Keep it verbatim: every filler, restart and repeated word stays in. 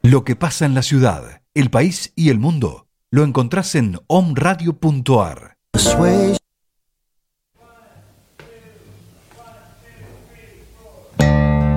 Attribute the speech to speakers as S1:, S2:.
S1: Lo que pasa en la ciudad, el país y el mundo lo encontrás en om radio punto a r.